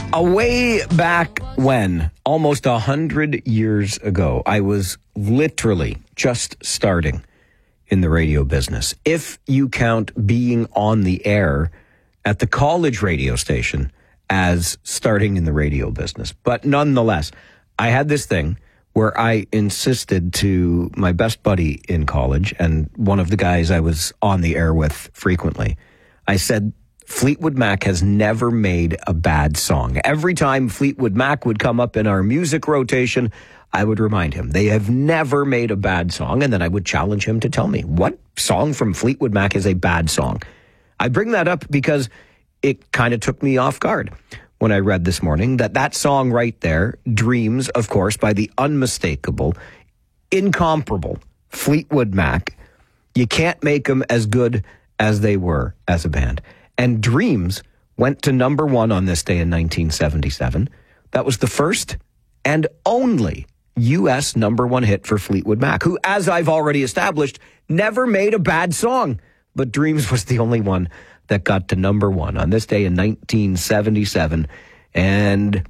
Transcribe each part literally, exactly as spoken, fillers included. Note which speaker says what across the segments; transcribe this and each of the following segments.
Speaker 1: Way back when, almost a hundred years ago, I was literally just starting in the radio business. If you count being on the air at the college radio station as starting in the radio business. But nonetheless, I had this thing where I insisted to my best buddy in college and one of the guys I was on the air with frequently. I said, Fleetwood Mac has never made a bad song. Every time Fleetwood Mac would come up in our music rotation, I would remind him they have never made a bad song. And then I would challenge him to tell me what song from Fleetwood Mac is a bad song. I bring that up because it kind of took me off guard when I read this morning that that song right there, Dreams, of course, by the unmistakable, incomparable Fleetwood Mac. You can't make them as good as they were as a band. And Dreams went to number one on this day in nineteen seventy-seven. That was the first and only U S number one hit for Fleetwood Mac, who, as I've already established, never made a bad song. But Dreams was the only one that got to number one on this day in nineteen seventy-seven. And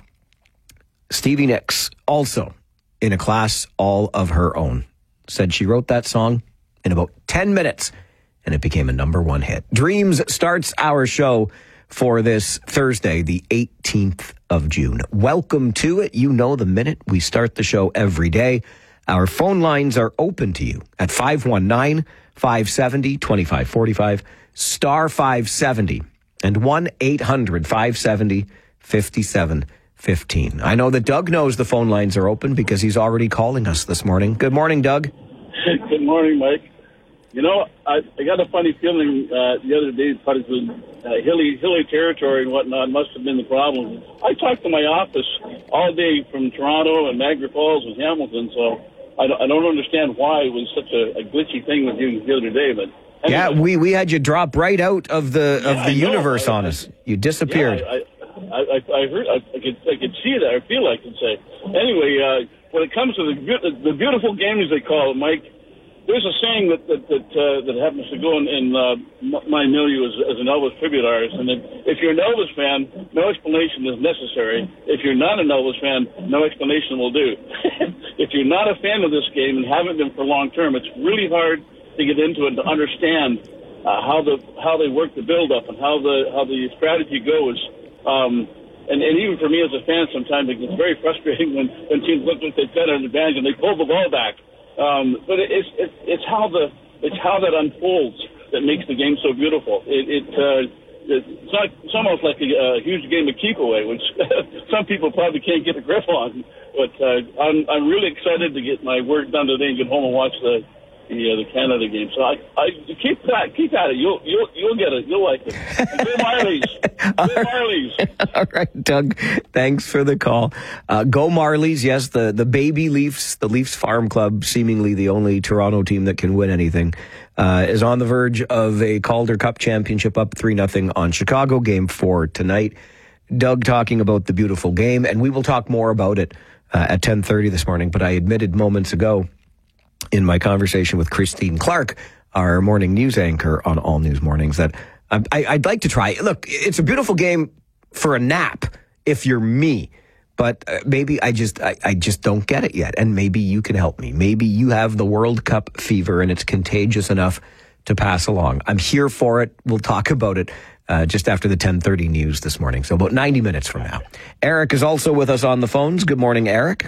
Speaker 1: Stevie Nicks, also in a class all of her own, said she wrote that song in about ten minutes. And it became a number one hit. Dreams starts our show for this Thursday, the eighteenth of June. Welcome to it. You know the minute we start the show every day. Our phone lines are open to you at five one nine, five seven zero, two five four five, star five seventy, and one eight hundred, five seven zero, five seven one five. I know that Doug knows the phone lines are open because he's already calling us this morning. Good morning, Doug.
Speaker 2: Good morning, Mike. You know, I, I got a funny feeling uh, the other day, part of the uh, hilly, hilly territory and whatnot must have been the problem. I talked to my office all day from Toronto and Niagara Falls and Hamilton, so I don't, I don't understand why it was such a, a glitchy thing with you the other day. But anyway.
Speaker 1: Yeah, we, we had you drop right out of the of
Speaker 2: yeah,
Speaker 1: the
Speaker 2: I
Speaker 1: universe
Speaker 2: I,
Speaker 1: on us. You disappeared.
Speaker 2: Yeah, I, I, I, I heard, I, I could, I could see that. I feel like I could say. Anyway, uh, when it comes to the the beautiful game, as they call it, Mike. There's a saying that that that, uh, that happens to go in, in uh, my milieu as, as an Elvis tribute artist, and that if you're an Elvis fan, no explanation is necessary. If you're not an Elvis fan, no explanation will do. If you're not a fan of this game and haven't been for long term, it's really hard to get into it and to understand uh, how the how they work the build up and how the how the strategy goes. Um, and, and even for me as a fan, sometimes it gets very frustrating when, when teams look like they've got an advantage and they pull the ball back. Um, but it's, it's it's how the it's how that unfolds that makes the game so beautiful. It, it uh, it's not it's almost like a, a huge game of keep away, which some people probably can't get a grip on. But uh, I'm I'm really excited to get my work done today and get home and watch the the, uh, the Canada game. So I, I keep at keep at it. You'll you'll you'll get it. You'll like it. And go Marlies. Go Marlies.
Speaker 1: All right, Doug. Thanks for the call. Uh, go Marlies. Yes, the the baby Leafs, the Leafs Farm Club, seemingly the only Toronto team that can win anything, uh, is on the verge of a Calder Cup championship, up three nothing on Chicago. Game four tonight. Doug talking about the beautiful game, and we will talk more about it uh, at ten thirty this morning. But I admitted moments ago in my conversation with Christine Clark, our morning news anchor on All News Mornings, that I, I'd like to try. Look, it's a beautiful game for a nap if you're me, but uh, maybe I just I, I just don't get it yet, and maybe you can help me. Maybe you have the World Cup fever and it's contagious enough to pass along. I'm here for it. We'll talk about it uh, just after the ten thirty news this morning, so about ninety minutes from now. Eric is also with us on the phones. Good morning, Eric.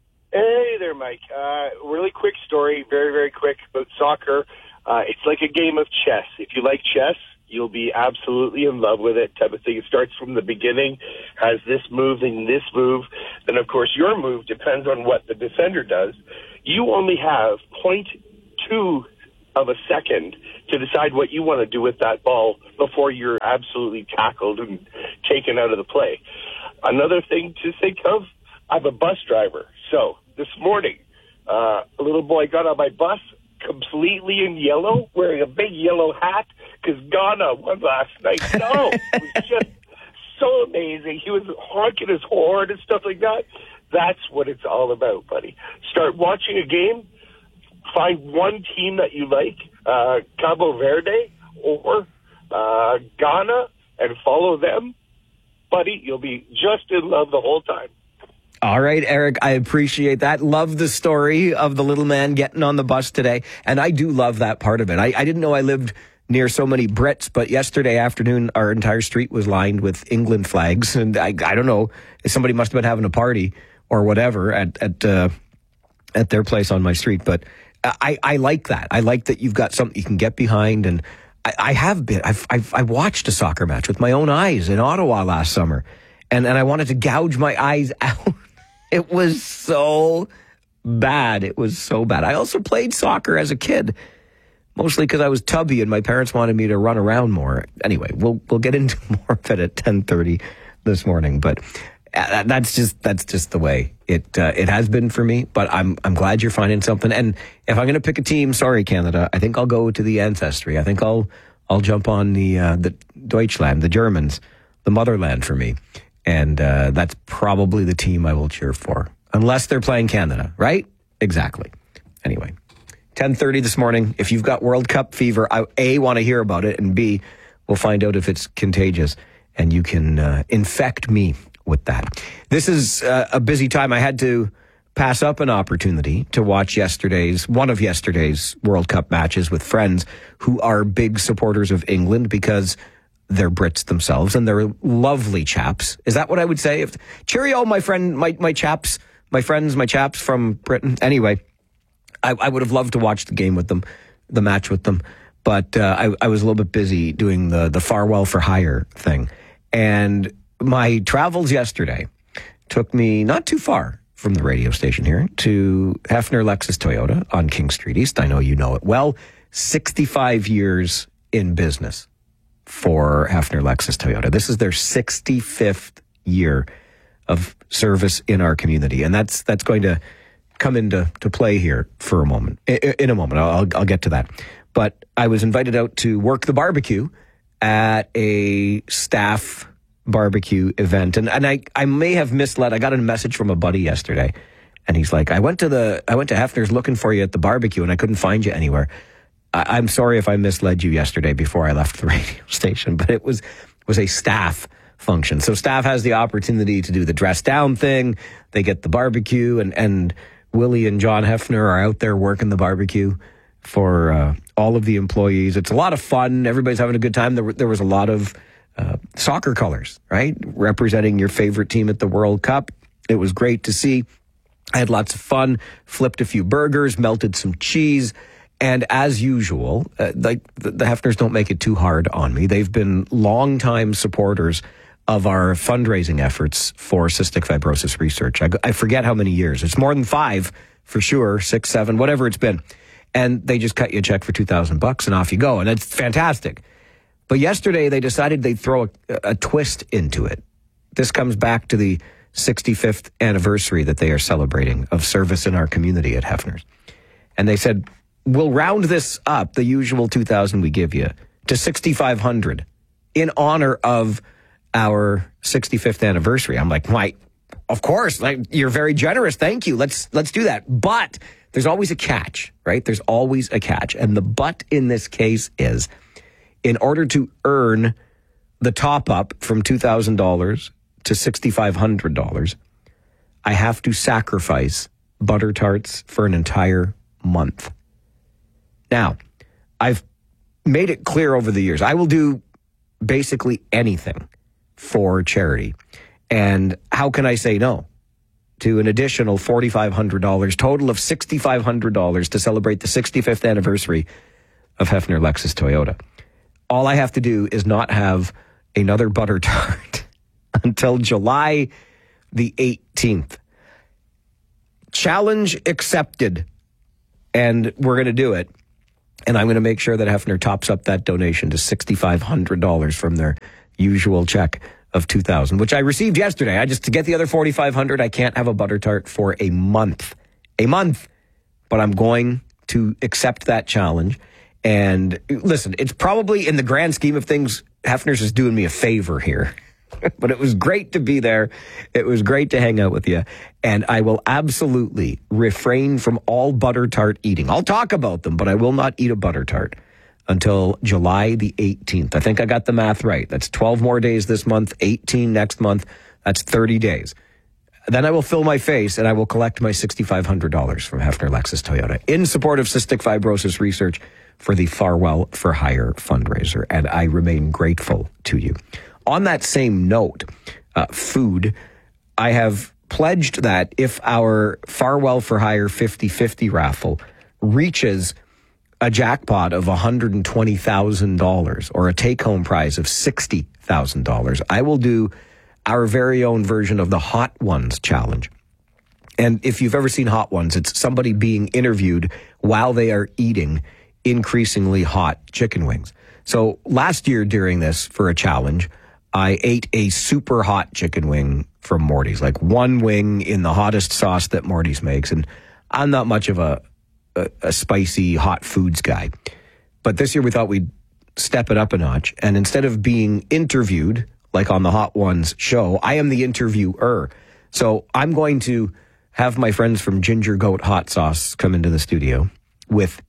Speaker 3: Hey there, Mike. Uh, really quick story, very, very quick about soccer. Uh, it's like a game of chess. If you like chess, you'll be absolutely in love with it type of thing. It starts from the beginning, has this move and this move. Then, of course, your move depends on what the defender does. You only have zero point two of a second to decide what you want to do with that ball before you're absolutely tackled and taken out of the play. Another thing to think of, I'm a bus driver. So this morning, uh, a little boy got on my bus completely in yellow, wearing a big yellow hat, because Ghana won last night. No, it was just so amazing. He was honking his horn and stuff like that. That's what it's all about, buddy. Start watching a game, find one team that you like, uh, Cabo Verde or uh, Ghana, and follow them. buddy, you'll be just in love the whole time.
Speaker 1: All right, Eric, I appreciate that. Love the story of the little man getting on the bus today. And I do love that part of it. I, I didn't know I lived near so many Brits, but yesterday afternoon, our entire street was lined with England flags. And I, I don't know, somebody must have been having a party or whatever at at, uh, at their place on my street. But I, I like that. I like that you've got something you can get behind. And I, I have been, I've, I've I watched a soccer match with my own eyes in Ottawa last summer. And, and I wanted to gouge my eyes out. It was so bad. It was so bad. I also played soccer as a kid, mostly because I was tubby and my parents wanted me to run around more. Anyway, we'll we'll get into more of it at ten thirty this morning. But uh, that's just that's just the way it uh, it has been for me. But I'm I'm glad you're finding something. And if I'm going to pick a team, sorry Canada, I think I'll go to the ancestry. I think I'll I'll jump on the uh, the Deutschland, the Germans, the motherland for me. And uh, that's probably the team I will cheer for. Unless they're playing Canada, right? Exactly. Anyway, ten thirty this morning. If you've got World Cup fever, I, A, want to hear about it, and B, we'll find out if it's contagious, and you can uh, infect me with that. This is uh, a busy time. I had to pass up an opportunity to watch yesterday's, one of yesterday's World Cup matches with friends who are big supporters of England because they're Brits themselves, and they're lovely chaps. Is that what I would say? If, cheerio, my friend, my, my chaps, my friends, my chaps from Britain. Anyway, I, I would have loved to watch the game with them, the match with them. But uh, I, I was a little bit busy doing the, the Farwell for Hire thing. And my travels yesterday took me not too far from the radio station here to Hefner Lexus Toyota on King Street East. I know you know it well. sixty-five years in business for Hefner Lexus Toyota. This is their sixty-fifth year of service in our community. And that's that's going to come into to play here for a moment. In, in a moment, I'll, I'll get to that. But I was invited out to work the barbecue at a staff barbecue event. And, and I, I may have misled. I got a message from a buddy yesterday. And he's like, I went to the I went to Hefner's looking for you at the barbecue and I couldn't find you anywhere. I'm sorry if I misled you yesterday before I left the radio station, but it was was a staff function. So staff has the opportunity to do the dress down thing. They get the barbecue, and, and Willie and John Hefner are out there working the barbecue for uh, all of the employees. It's a lot of fun. Everybody's having a good time. There, there was a lot of uh, soccer colors, right, representing your favorite team at the World Cup. It was great to see. I had lots of fun, flipped a few burgers, melted some cheese. And as usual, uh, like the, the Hefners don't make it too hard on me. They've been longtime supporters of our fundraising efforts for cystic fibrosis research. I, I forget how many years. It's more than five for sure, six, seven, whatever it's been. And they just cut you a check for two thousand bucks and off you go. And it's fantastic. But yesterday they decided they'd throw a, a twist into it. This comes back to the sixty-fifth anniversary that they are celebrating of service in our community at Hefner's. And they said, we'll round this up, the usual two thousand we give you, to sixty-five hundred in honor of our sixty-fifth anniversary. I'm like, why? Of course, like, you're very generous. Thank you. Let's let's do that. But there's always a catch, right? There's always a catch. And the but in this case is, in order to earn the top up from two thousand dollars to sixty-five hundred dollars, I have to sacrifice butter tarts for an entire month. Now, I've made it clear over the years, I will do basically anything for charity. And how can I say no to an additional four thousand five hundred dollars, total of six thousand five hundred dollars to celebrate the sixty-fifth anniversary of Hefner Lexus Toyota? All I have to do is not have another butter tart until July the eighteenth. Challenge accepted. And we're going to do it. And I'm going to make sure that Hefner tops up that donation to six thousand five hundred dollars from their usual check of two thousand dollars, which I received yesterday. I just, to get the other four thousand five hundred dollars, I can't have a butter tart for a month. A month. But I'm going to accept that challenge. And listen, it's probably, in the grand scheme of things, Hefner's is doing me a favor here. But it was great to be there. It was great to hang out with you. And I will absolutely refrain from all butter tart eating. I'll talk about them, but I will not eat a butter tart until July the eighteenth. I think I got the math right. That's twelve more days this month, eighteen next month. That's thirty days. Then I will fill my face and I will collect my six thousand five hundred dollars from Hefner Lexus Toyota in support of cystic fibrosis research for the Farwell for Hire fundraiser. And I remain grateful to you. On that same note, uh, food, I have pledged that if our Farwell for Hire fifty-fifty raffle reaches a jackpot of one hundred twenty thousand dollars or a take-home prize of sixty thousand dollars, I will do our very own version of the Hot Ones challenge. And if you've ever seen Hot Ones, it's somebody being interviewed while they are eating increasingly hot chicken wings. So last year during this, for a challenge, I ate a super hot chicken wing from Morty's, like one wing in the hottest sauce that Morty's makes. And I'm not much of a, a, a spicy hot foods guy. But this year we thought we'd step it up a notch. And instead of being interviewed, like on the Hot Ones show, I am the interviewer. So I'm going to have my friends from Ginger Goat Hot Sauce come into the studio with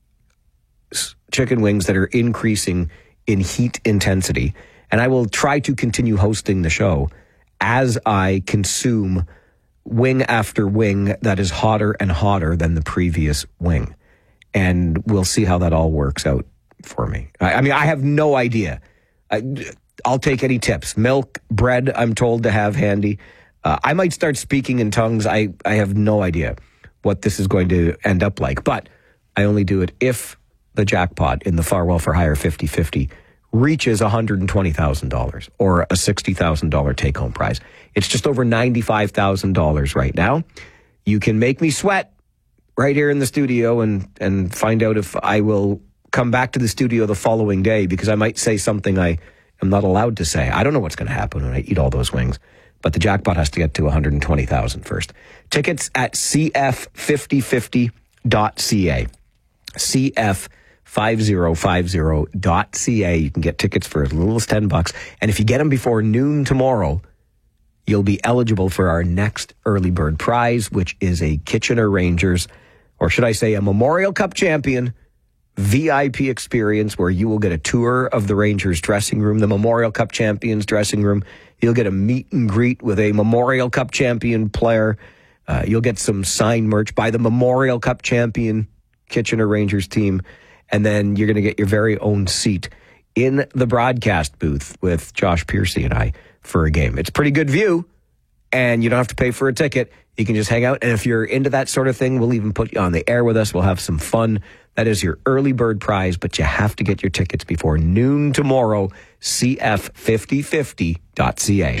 Speaker 1: chicken wings that are increasing in heat intensity. And I will try to continue hosting the show as I consume wing after wing that is hotter and hotter than the previous wing. And we'll see how that all works out for me. I, I mean, I have no idea. I, I'll take any tips. Milk, bread, I'm told to have handy. Uh, I might start speaking in tongues. I, I have no idea what this is going to end up like. But I only do it if the jackpot in the Farwell for Hire fifty-fifty reaches one hundred twenty thousand dollars or a sixty thousand dollars take-home prize. It's just over ninety-five thousand dollars right now. You can make me sweat right here in the studio and, and find out if I will come back to the studio the following day, because I might say something I am not allowed to say. I don't know what's going to happen when I eat all those wings, but the jackpot has to get to one hundred twenty thousand dollars first. Tickets at c f fifty fifty dot c a. c f fifty fifty dot c a. You can get tickets for as little as ten bucks. And if you get them before noon tomorrow, you'll be eligible for our next early bird prize, which is a Kitchener Rangers, or should I say a Memorial Cup champion V I P experience where you will get a tour of the Rangers dressing room, the Memorial Cup champions dressing room. You'll get a meet and greet with a Memorial Cup champion player. Uh, you'll get some signed merch by the Memorial Cup champion Kitchener Rangers team. And then you're going to get your very own seat in the broadcast booth with Josh Piercy and I for a game. It's a pretty good view, and you don't have to pay for a ticket. You can just hang out. And if you're into that sort of thing, we'll even put you on the air with us. We'll have some fun. That is your early bird prize, but you have to get your tickets before noon tomorrow. c f fifty fifty dot c a.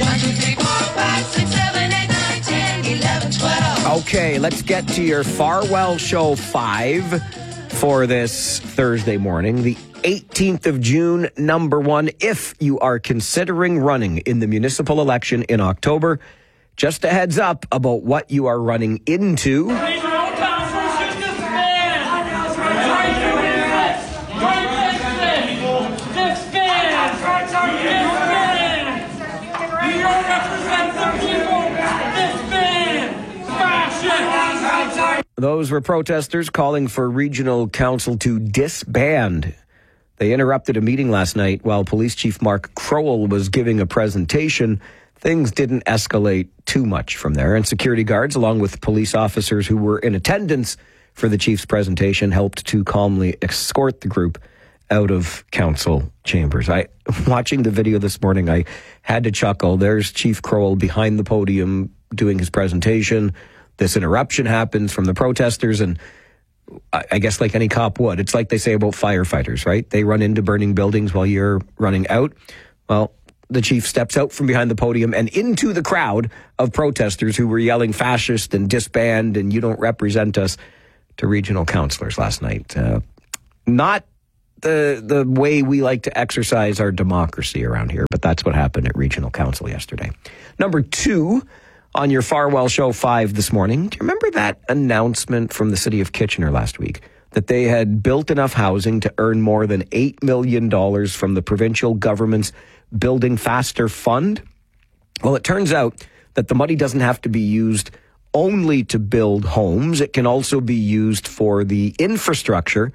Speaker 1: Okay, let's get to your Farwell Show five for this Thursday morning, the eighteenth of June, number one. If you are considering running in the municipal election in October, just a heads up about what you are running into. Those were protesters calling for regional council to disband. They interrupted a meeting last night while Police Chief Mark Crowell was giving a presentation. Things didn't escalate too much from there, and security guards, along with police officers who were in attendance for the chief's presentation, helped to calmly escort the group out of council chambers. I, watching the video this morning, I had to chuckle. There's Chief Crowell behind the podium doing his presentation. This interruption happens from the protesters, and I, I guess like any cop would, it's like they say about firefighters, right? They run into burning buildings while you're running out. Well, the chief steps out from behind the podium and into the crowd of protesters who were yelling fascist and disband and you don't represent us to regional councillors last night. Uh, not the the way we like to exercise our democracy around here, but that's what happened at regional council yesterday. Number two, on your Farwell Show five this morning, do you remember that announcement from the city of Kitchener last week that they had built enough housing to earn more than eight million dollars from the provincial government's Building Faster Fund? Well, it turns out that the money doesn't have to be used only to build homes. It can also be used for the infrastructure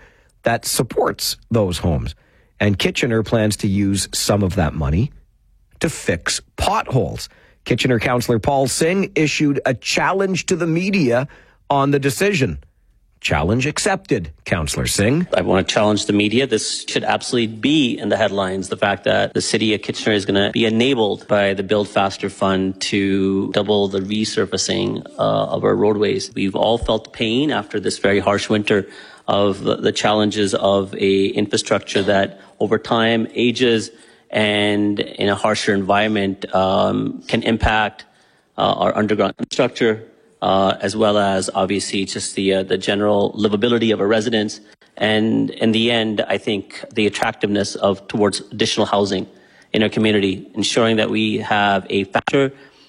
Speaker 1: that supports those homes. And Kitchener plans to use some of that money to fix potholes. Kitchener Councillor Paul Singh issued a challenge to the media on the decision. Challenge accepted, Councillor Singh.
Speaker 4: I want to challenge the media. This should absolutely be in the headlines. The fact that the city of Kitchener is going to be enabled by the Build Faster Fund to double the resurfacing uh, of our roadways. We've all felt the pain after this very harsh winter of the, the challenges of a infrastructure that over time ages and in a harsher environment um, can impact uh, our underground infrastructure, Uh, as well as obviously just the uh, the general livability of our residents, and in the end, I think the attractiveness of towards additional housing in our community, ensuring that we have a faster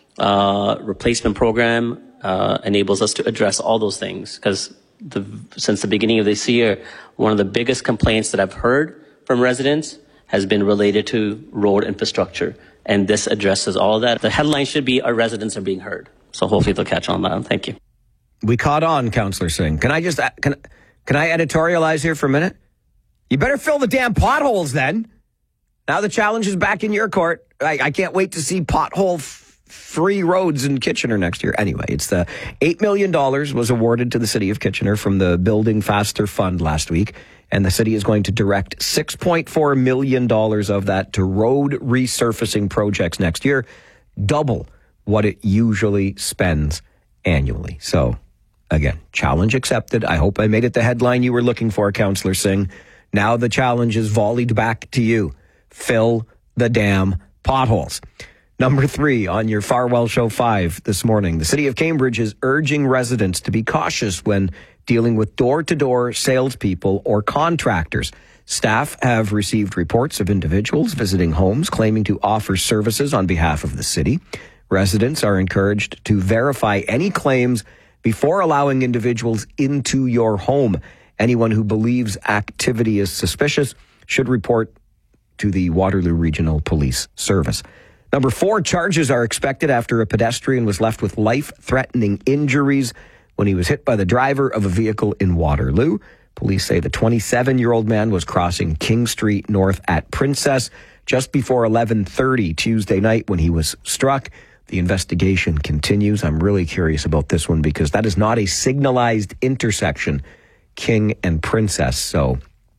Speaker 4: uh, replacement program uh, enables us to address all those things. Because the, since the beginning of this year, one of the biggest complaints that I've heard from residents has been related to road infrastructure, and this addresses all of that. The headline should be "Our residents are being heard." So hopefully they'll catch on that. Thank you.
Speaker 1: We caught on, Councillor Singh. Can I just can can I editorialize here for a minute? You better fill the damn potholes then. Now the challenge is back in your court. I, I can't wait to see pothole-free roads in Kitchener next year. Anyway, it's the eight million dollars was awarded to the city of Kitchener from the Building Faster Fund last week, and the city is going to direct six point four million dollars of that to road resurfacing projects next year, double what it usually spends annually. So, again, challenge accepted. I hope I made it the headline you were looking for, Councillor Singh. Now the challenge is volleyed back to you. Fill the damn potholes. Number three on your Farwell Show five this morning. The city of Cambridge is urging residents to be cautious when dealing with door-to-door salespeople or contractors. Staff have received reports of individuals visiting homes claiming to offer services on behalf of the city. Residents are encouraged to verify any claims before allowing individuals into your home. Anyone who believes activity is suspicious should report to the Waterloo Regional Police Service. Number four, charges are expected after a pedestrian was left with life-threatening injuries when he was hit by the driver of a vehicle in Waterloo. Police say the twenty-seven-year-old man was crossing King Street North at Princess just before eleven thirty Tuesday night when he was struck. The investigation continues. I'm really curious about this one because that is not a signalized intersection, King and Princess. So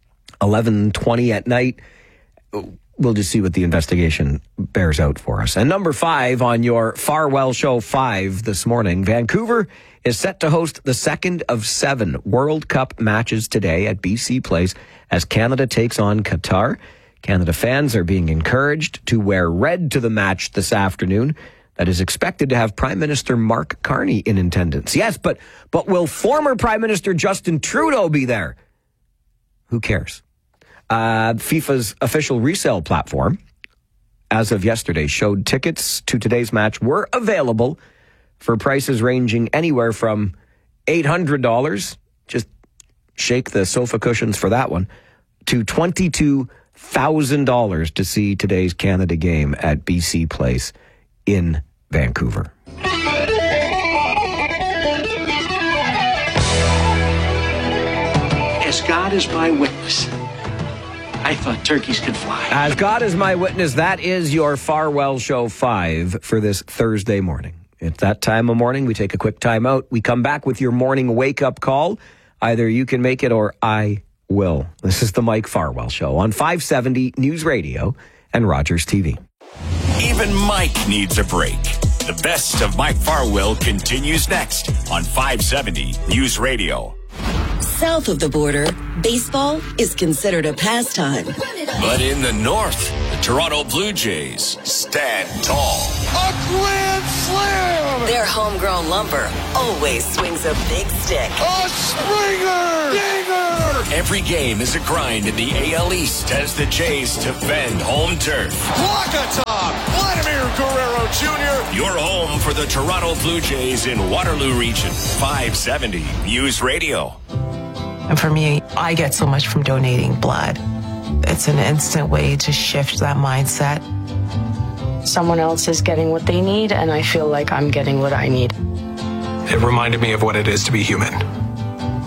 Speaker 1: eleven twenty at night, we'll just see what the investigation bears out for us. And number five on your Farwell Show five this morning, Vancouver is set to host the second of seven World Cup matches today at B C Place as Canada takes on Qatar. Canada fans are being encouraged to wear red to the match this afternoon. That is expected to have Prime Minister Mark Carney in attendance. Yes, but but will former Prime Minister Justin Trudeau be there? Who cares? Uh, FIFA's official resale platform, as of yesterday, showed tickets to today's match were available for prices ranging anywhere from eight hundred dollars, just shake the sofa cushions for that one, to twenty-two thousand dollars to see today's Canada game at B C Place in Vancouver.
Speaker 5: As God is my witness, I thought turkeys could fly.
Speaker 1: As God is my witness, that is your Farwell Show five for this Thursday morning. It's that time of morning. We take a quick time out. We come back with your morning wake-up call. Either you can make it or I will. This is the Mike Farwell Show on five seventy News Radio and Rogers T V.
Speaker 6: Even Mike needs a break. The best of Mike Farwell continues next on five seventy News Radio.
Speaker 7: South of the border, baseball is considered a pastime.
Speaker 6: But in the north, the Toronto Blue Jays stand tall.
Speaker 8: A grand slam!
Speaker 7: Their homegrown lumber always swings a big stick.
Speaker 8: A Springer! Dinger!
Speaker 6: Every game is a grind in the A L East as the Jays defend home turf.
Speaker 8: Walk-a-top! Vladimir Guerrero Junior
Speaker 6: Your home for the Toronto Blue Jays in Waterloo Region. five seventy News Radio.
Speaker 9: And for me, I get so much from donating blood. It's an instant way to shift that mindset.
Speaker 10: Someone else is getting what they need, and I feel like I'm getting what I need.
Speaker 11: It reminded me of what it is to be human.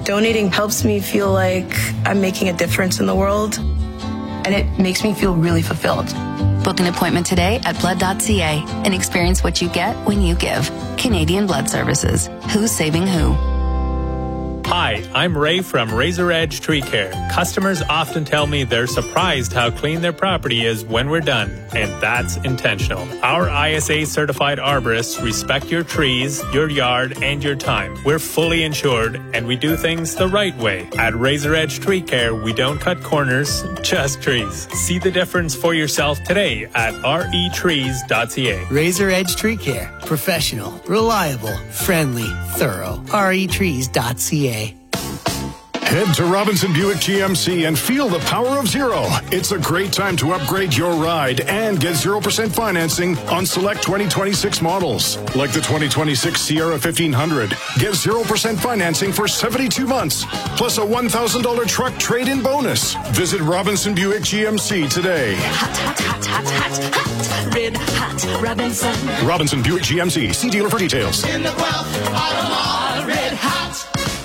Speaker 11: Donating helps me feel like I'm making a difference in the world, and it makes me feel really fulfilled.
Speaker 12: Book an appointment today at blood dot c a and experience what you get when you give. Canadian Blood Services. Who's saving who?
Speaker 13: Hi, I'm Ray from Razor Edge Tree Care. Customers often tell me they're surprised how clean their property is when we're done, and that's intentional. Our I S A certified arborists respect your trees, your yard, and your time. We're fully insured, and we do things the right way. At Razor Edge Tree Care, we don't cut corners, just trees. See the difference for yourself today at r e trees dot c a.
Speaker 14: Razor Edge Tree Care. Professional, reliable, friendly, thorough. r e trees dot c a.
Speaker 15: Head to Robinson Buick G M C and feel the power of zero. It's a great time to upgrade your ride and get zero percent financing on select twenty twenty-six models. Like the twenty twenty-six Sierra fifteen hundred. Get zero percent financing for seventy-two months, plus a one thousand dollars truck trade-in bonus. Visit Robinson Buick G M C today.
Speaker 16: Hot, hot, hot, hot, hot, hot. Red hot Robinson.
Speaker 15: Robinson Buick G M C. See dealer for details.
Speaker 16: In the Guelph Auto Mall, red hot.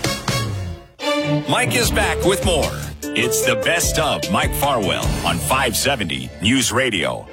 Speaker 6: Mike is back with more. It's the best of Mike Farwell on five seventy News Radio.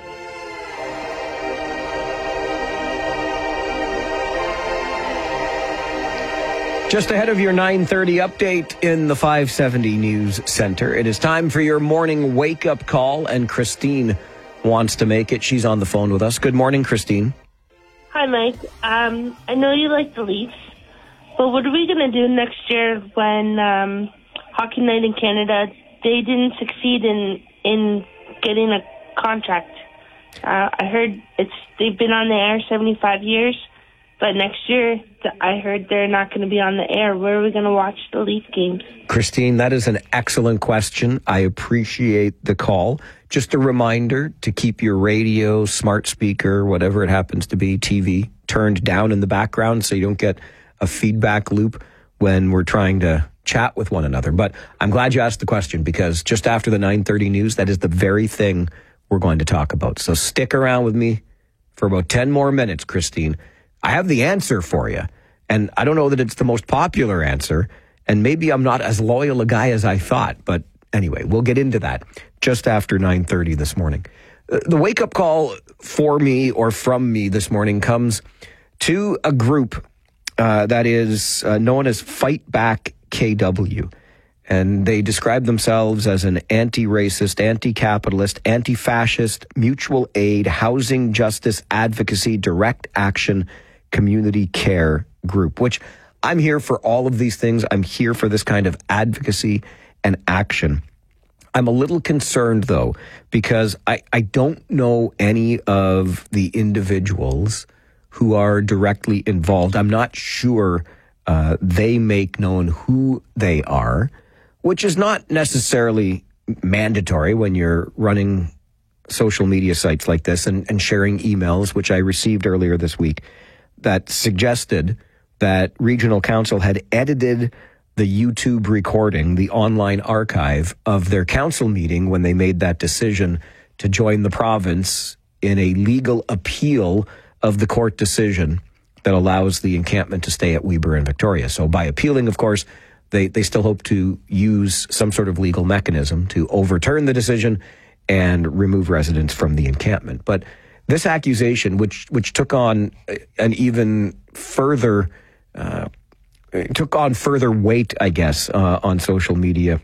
Speaker 1: Just ahead of your nine thirty update in the five seventy News Center, it is time for your morning wake-up call, and Christine wants to make it. She's on the phone with us. Good morning, Christine.
Speaker 17: Hi, Mike. Um, I know you like the Leafs, but what are we going to do next year when um, Hockey Night in Canada, they didn't succeed in in getting a contract? Uh, I heard it's they've been on the air seventy-five years, but next year I heard they're not going to be on the air. Where are we going to watch the Leaf games?
Speaker 1: Christine, that is an excellent question. I appreciate the call. Just a reminder to keep your radio, smart speaker, whatever it happens to be, T V, turned down in the background so you don't get a feedback loop when we're trying to chat with one another. But I'm glad you asked the question, because just after the nine thirty news, that is the very thing we're going to talk about. So stick around with me for about ten more minutes, Christine. I have the answer for you, and I don't know that it's the most popular answer, and maybe I'm not as loyal a guy as I thought, but anyway, we'll get into that just after nine thirty this morning. The wake-up call for me, or from me this morning, comes to a group uh, that is uh, known as Fight Back K W. And they describe themselves as an anti-racist, anti-capitalist, anti-fascist, mutual aid, housing justice advocacy, direct action, community care group, which I'm here for all of these things. I'm here for this kind of advocacy and action. I'm a little concerned, though, because I, I don't know any of the individuals who are directly involved. I'm not sure uh, they make known who they are, which is not necessarily mandatory when you're running social media sites like this and, and sharing emails, which I received earlier this week, that suggested that Regional Council had edited the YouTube recording, the online archive of their council meeting when they made that decision to join the province in a legal appeal of the court decision that allows the encampment to stay at Weber and Victoria. So by appealing, of course, they, they still hope to use some sort of legal mechanism to overturn the decision and remove residents from the encampment. But this accusation, which which took on an even further uh, took on further weight, I guess, uh, on social media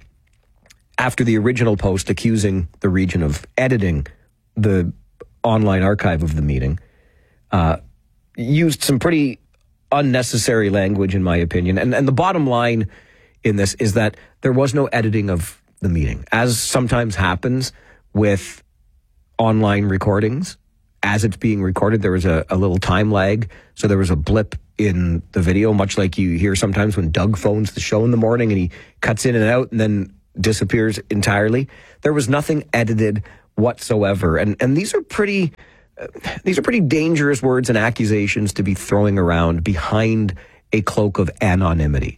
Speaker 1: after the original post accusing the region of editing the online archive of the meeting, uh, used some pretty unnecessary language, in my opinion. And, and the bottom line in this is that there was no editing of the meeting. As sometimes happens with online recordings, as it's being recorded, there was a, a little time lag. So there was a blip in the video, much like you hear sometimes when Doug phones the show in the morning and he cuts in and out and then disappears entirely. There was nothing edited whatsoever. And and these are pretty uh, these are pretty dangerous words and accusations to be throwing around behind a cloak of anonymity.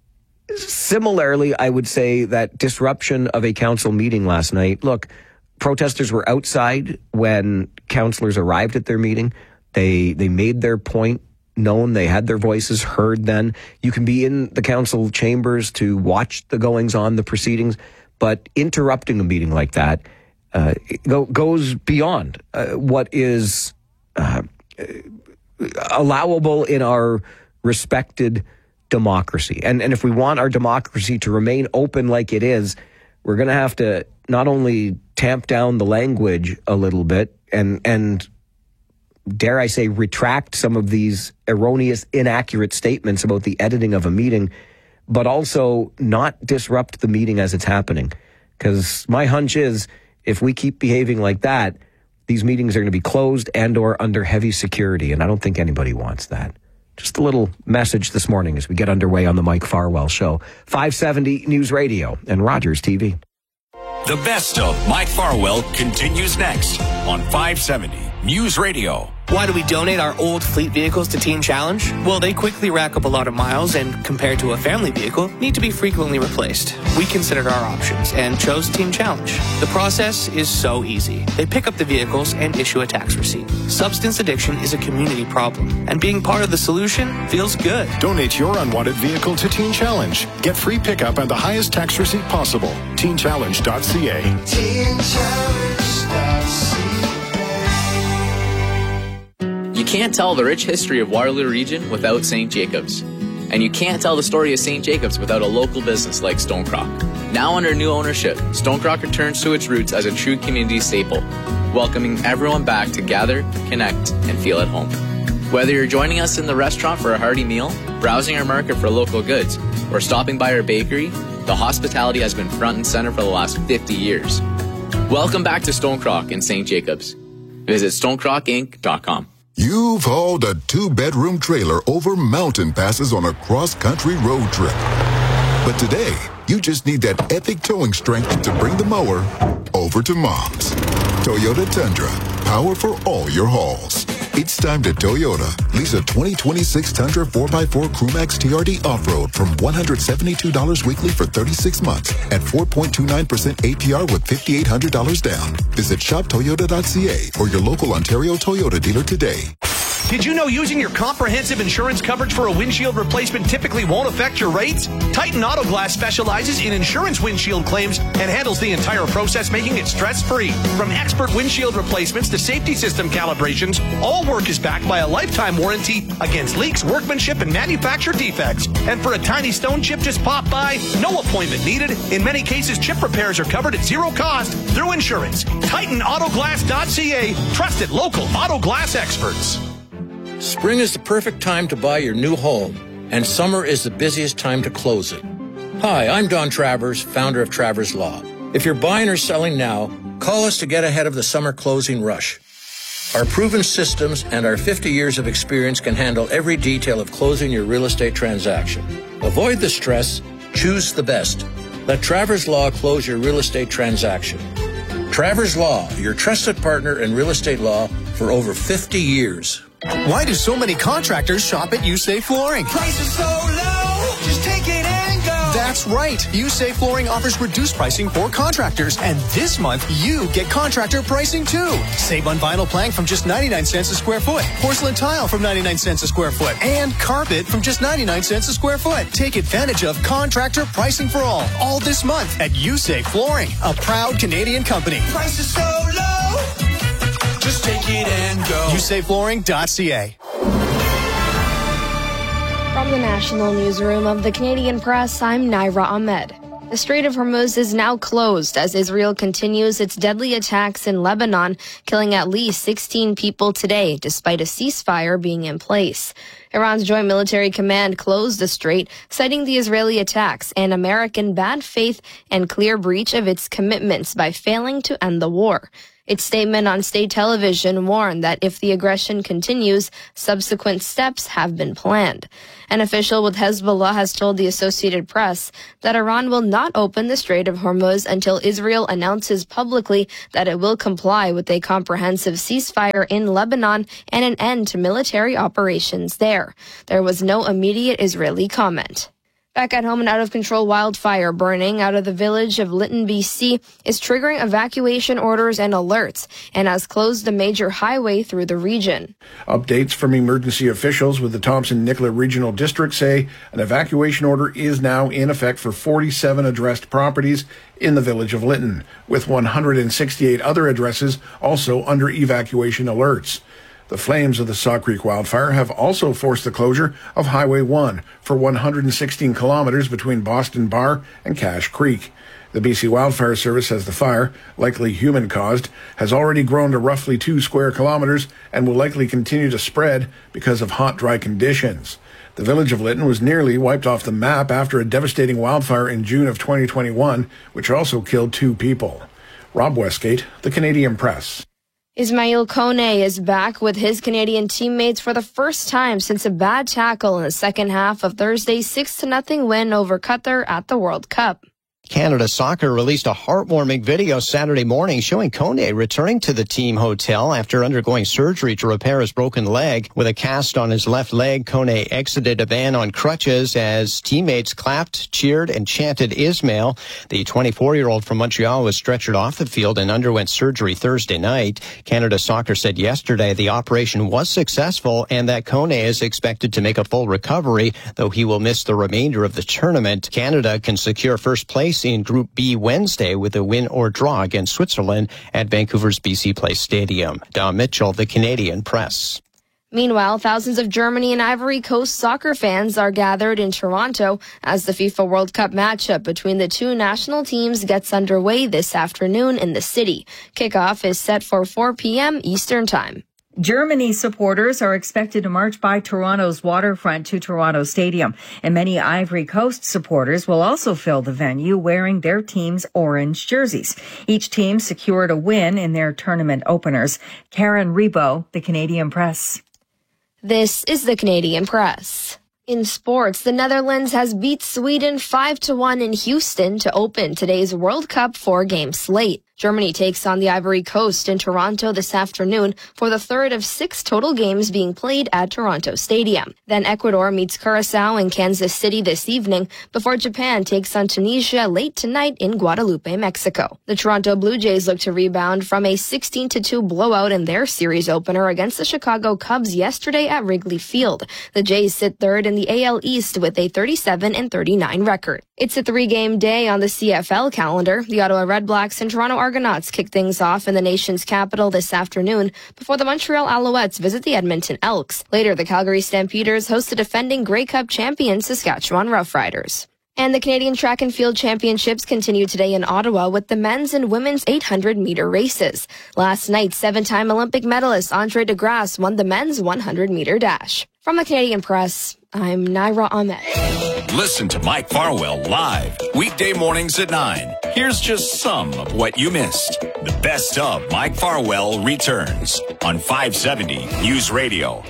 Speaker 1: Similarly, I would say that disruption of a council meeting last night. Look, protesters were outside when councillors arrived at their meeting. They they made their point known. They had their voices heard then. You can be in the council chambers to watch the goings-on, the proceedings, but interrupting a meeting like that uh, go, goes beyond uh, what is uh, allowable in our respected democracy. And, and if we want our democracy to remain open like it is, we're going to have to not only tamp down the language a little bit and, and dare I say, retract some of these erroneous, inaccurate statements about the editing of a meeting, but also not disrupt the meeting as it's happening. Because my hunch is, if we keep behaving like that, these meetings are going to be closed and or under heavy security, and I don't think anybody wants that. Just a little message this morning as we get underway on the Mike Farwell Show. five seventy News Radio and Rogers T V.
Speaker 6: The best of Mike Farwell continues next on five seventy News Radio.
Speaker 18: Why do we donate our old fleet vehicles to Teen Challenge? Well, they quickly rack up a lot of miles and, compared to a family vehicle, need to be frequently replaced. We considered our options and chose Teen Challenge. The process is so easy. They pick up the vehicles and issue a tax receipt. Substance addiction is a community problem, and being part of the solution feels good.
Speaker 15: Donate your unwanted vehicle to Teen Challenge. Get free pickup and the highest tax receipt possible. teen challenge dot c a. teen challenge dot c a.
Speaker 19: You can't tell the rich history of Waterloo Region without Saint Jacobs. And you can't tell the story of Saint Jacobs without a local business like Stonecrock. Now under new ownership, Stonecrock returns to its roots as a true community staple, welcoming everyone back to gather, connect, and feel at home. Whether you're joining us in the restaurant for a hearty meal, browsing our market for local goods, or stopping by our bakery, the hospitality has been front and center for the last fifty years. Welcome back to Stonecrock in Saint Jacobs. Visit stonecrock inc dot com.
Speaker 20: You've hauled a two-bedroom trailer over mountain passes on a cross-country road trip. But today, you just need that epic towing strength to bring the mower over to Mom's. Toyota Tundra, power for all your hauls. It's time to Toyota. Lease a twenty twenty-six Tundra four by four Crewmax T R D Off-Road from one hundred seventy-two dollars weekly for thirty-six months at four point two nine percent A P R with five thousand eight hundred dollars down. Visit shop toyota dot c a or your local Ontario Toyota dealer today.
Speaker 21: Did you know using your comprehensive insurance coverage for a windshield replacement typically won't affect your rates? Titan Auto Glass specializes in insurance windshield claims and handles the entire process, making it stress-free. From expert windshield replacements to safety system calibrations, all work is backed by a lifetime warranty against leaks, workmanship, and manufacturer defects. And for a tiny stone chip just pop by, no appointment needed. In many cases, chip repairs are covered at zero cost through insurance. Titan Auto Glass dot c a, trusted local auto glass experts.
Speaker 22: Spring is the perfect time to buy your new home, and summer is the busiest time to close it. Hi, I'm Don Travers, founder of Travers Law. If you're buying or selling now, call us to get ahead of the summer closing rush. Our proven systems and our fifty years of experience can handle every detail of closing your real estate transaction. Avoid the stress, choose the best. Let Travers Law close your real estate transaction. Travers Law, your trusted partner in real estate law for over fifty years.
Speaker 23: Why do so many contractors shop at USAFE Flooring?
Speaker 8: Prices so low, just take it and go.
Speaker 23: That's right. USAFE Flooring offers reduced pricing for contractors. And this month, you get contractor pricing too. Save on vinyl plank from just ninety-nine cents a square foot. Porcelain tile from ninety-nine cents a square foot. And carpet from just ninety-nine cents a square foot. Take advantage of contractor pricing for all. All this month at USAFE Flooring, a proud Canadian company.
Speaker 8: Prices so low, just take it and go.
Speaker 23: U S A Flooring dot c a.
Speaker 24: From the National Newsroom of the Canadian Press, I'm Naira Ahmed. The Strait of Hormuz is now closed as Israel continues its deadly attacks in Lebanon, killing at least sixteen people today, despite a ceasefire being in place. Iran's Joint Military Command closed the strait, citing the Israeli attacks and American bad faith and clear breach of its commitments by failing to end the war. Its statement on state television warned that if the aggression continues, subsequent steps have been planned. An official with Hezbollah has told the Associated Press that Iran will not open the Strait of Hormuz until Israel announces publicly that it will comply with a comprehensive ceasefire in Lebanon and an end to military operations there. There was no immediate Israeli comment. Back at home, an out-of-control wildfire burning out of the village of Lytton, B C is triggering evacuation orders and alerts and has closed a major highway through the region.
Speaker 2: Updates from emergency officials with the Thompson-Nicola Regional District say an evacuation order is now in effect for forty-seven addressed properties in the village of Lytton, with one hundred sixty-eight other addresses also under evacuation alerts. The flames of the Saw Creek wildfire have also forced the closure of Highway one for one hundred sixteen kilometers between Boston Bar and Cache Creek. The B C Wildfire Service says the fire, likely human-caused, has already grown to roughly two square kilometers and will likely continue to spread because of hot, dry conditions. The village of Lytton was nearly wiped off the map after a devastating wildfire in June of twenty twenty-one, which also killed two people. Rob Westgate, The Canadian Press.
Speaker 24: Ismail Kone is back with his Canadian teammates for the first time since a bad tackle in the second half of Thursday's six to nothing win over Qatar at the World Cup.
Speaker 3: Canada Soccer released a heartwarming video Saturday morning showing Kone returning to the team hotel after undergoing surgery to repair his broken leg. With a cast on his left leg, Kone exited a van on crutches as teammates clapped, cheered, and chanted Ismail. The twenty-four-year-old from Montreal was stretchered off the field and underwent surgery Thursday night. Canada Soccer said yesterday the operation was successful and that Kone is expected to make a full recovery, though he will miss the remainder of the tournament. Canada can secure first place in Group B Wednesday with a win or draw against Switzerland at Vancouver's B C Place Stadium. Don Mitchell, The Canadian Press.
Speaker 24: Meanwhile, thousands of Germany and Ivory Coast soccer fans are gathered in Toronto as the FIFA World Cup matchup between the two national teams gets underway this afternoon in the city. Kickoff is set for four p.m. Eastern Time.
Speaker 4: Germany supporters are expected to march by Toronto's waterfront to Toronto Stadium, and many Ivory Coast supporters will also fill the venue wearing their team's orange jerseys. Each team secured a win in their tournament openers. Karen Rebo, The Canadian Press.
Speaker 24: This is The Canadian Press. In sports, the Netherlands has beat Sweden five to one in Houston to open today's World Cup four-game slate. Germany takes on the Ivory Coast in Toronto this afternoon for the third of six total games being played at Toronto Stadium. Then Ecuador meets Curacao in Kansas City this evening before Japan takes on Tunisia late tonight in Guadalupe, Mexico. The Toronto Blue Jays look to rebound from a sixteen to two blowout in their series opener against the Chicago Cubs yesterday at Wrigley Field. The Jays sit third in the A L East with a thirty-seven and thirty-nine record. It's a three-game day on the C F L calendar. The Ottawa Redblacks and Toronto Argonauts kick things off in the nation's capital this afternoon before the Montreal Alouettes visit the Edmonton Elks. Later, the Calgary Stampeders host the defending Grey Cup champion Saskatchewan Roughriders. And the Canadian Track and Field Championships continue today in Ottawa with the men's and women's eight hundred meter races. Last night, seven-time Olympic medalist Andre DeGrasse won the men's one hundred meter dash. From the Canadian Press, I'm Naira Ahmed.
Speaker 6: Listen to Mike Farwell live weekday mornings at nine. Here's just some of what you missed. The best of Mike Farwell returns on five seventy News Radio.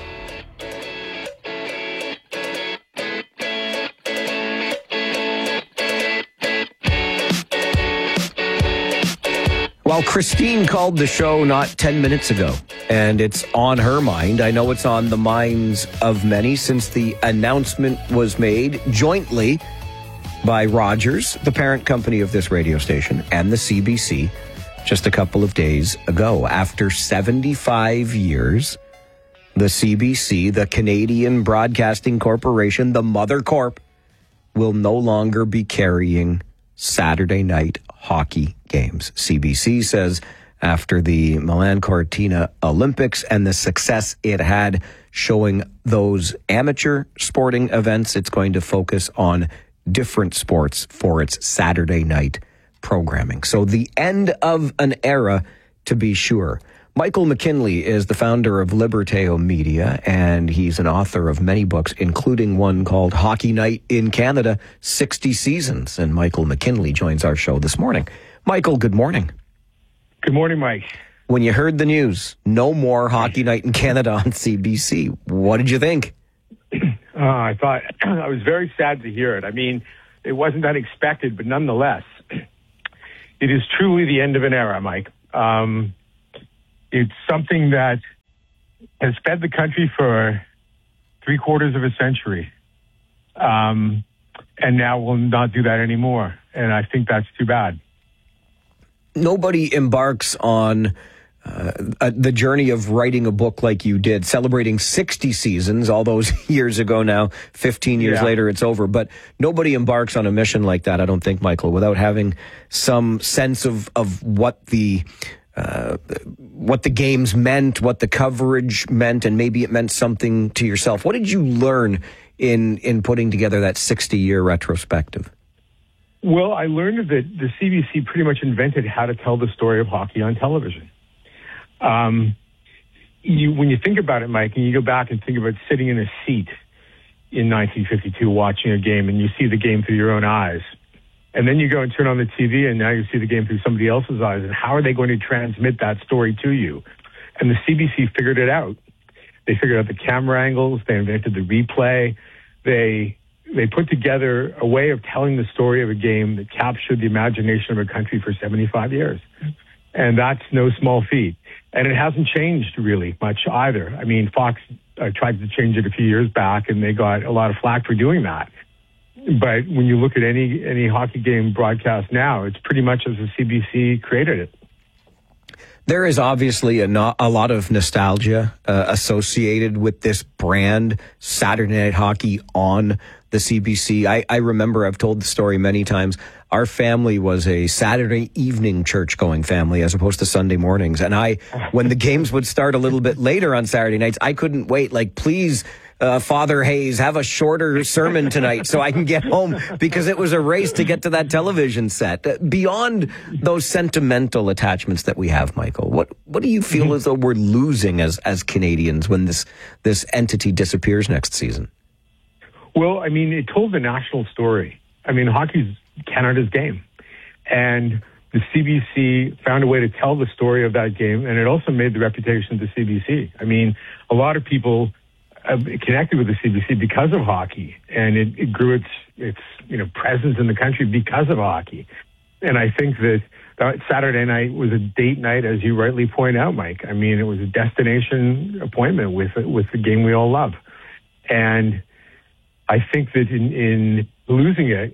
Speaker 1: Well, Christine called the show not ten minutes ago, and it's on her mind. I know it's on the minds of many since the announcement was made jointly by Rogers, the parent company of this radio station, and the C B C just a couple of days ago. After seventy-five years, the C B C, the Canadian Broadcasting Corporation, the Mother Corp, will no longer be carrying Saturday night hockey games. C B C says after the Milan Cortina Olympics and the success it had showing those amateur sporting events, it's going to focus on different sports for its Saturday night programming. So the end of an era, to be sure. Michael McKinley is the founder of Liberteo Media, and he's an author of many books, including one called Hockey Night in Canada, sixty seasons. And Michael McKinley joins our show this morning. Michael, good morning.
Speaker 5: Good morning, Mike.
Speaker 1: When you heard the news, no more Hockey Night in Canada on C B C, what did you think?
Speaker 5: Uh, I thought, I was very sad to hear it. I mean, it wasn't unexpected, but nonetheless, it is truly the end of an era, Mike. Um, it's something that has fed the country for three quarters of a century. Um, and now we'll not do that anymore. And I think that's too bad.
Speaker 1: Nobody embarks on uh, uh, the journey of writing a book like you did, celebrating sixty seasons, all those years ago now, fifteen years
Speaker 5: Yeah.
Speaker 1: later, it's over. But nobody embarks on a mission like that, I don't think, Michael, without having some sense of, of what the uh, what the games meant, what the coverage meant, and maybe it meant something to yourself. What did you learn in in putting together that sixty-year retrospective?
Speaker 5: Well, I learned that the C B C pretty much invented how to tell the story of hockey on television. Um, you, when you think about it, Mike, and you go back and think about sitting in a seat in nineteen fifty-two watching a game, and you see the game through your own eyes, and then you go and turn on the T V, and now you see the game through somebody else's eyes, and how are they going to transmit that story to you? And the C B C figured it out. They figured out the camera angles. They invented the replay. They they put together a way of telling the story of a game that captured the imagination of a country for seventy-five years. And that's no small feat. And it hasn't changed really much either. I mean, Fox uh, tried to change it a few years back, and they got a lot of flack for doing that. But when you look at any any hockey game broadcast now, it's pretty much as the C B C created it.
Speaker 1: There is obviously a, no, a lot of nostalgia uh, associated with this brand, Saturday Night Hockey on the C B C. I, I remember, I've told the story many times, our family was a Saturday evening church-going family as opposed to Sunday mornings. And I, when the games would start a little bit later on Saturday nights, I couldn't wait. Like, please, uh, Father Hayes, have a shorter sermon tonight so I can get home, because it was a race to get to that television set. Uh, beyond those sentimental attachments that we have, Michael, what what do you feel mm-hmm. as though we're losing as as Canadians when this this entity disappears next season?
Speaker 5: Well, I mean, it told the national story. I mean, hockey's Canada's game. And the C B C found a way to tell the story of that game, and it also made the reputation of the C B C. I mean, a lot of people uh, connected with the C B C because of hockey, and it, it grew its, its you know, presence in the country because of hockey. And I think that that Saturday night was a date night, as you rightly point out, Mike. I mean, it was a destination appointment with with the game we all love. And I think that in, in losing it,